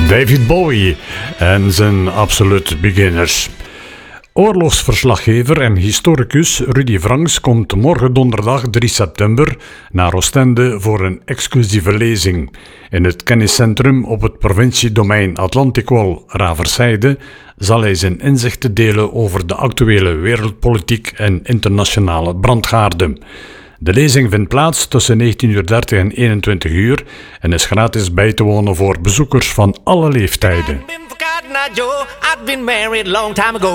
David Bowie en zijn Absolute Beginners. Oorlogsverslaggever en historicus Rudy Franks komt morgen donderdag 3 september naar Oostende voor een exclusieve lezing. In het kenniscentrum op het provinciedomein Atlantikwall Raversheide zal hij zijn inzichten delen over de actuele wereldpolitiek en internationale brandhaarden. De lezing vindt plaats tussen 19:30 en 21 uur en is gratis bij te wonen voor bezoekers van alle leeftijden.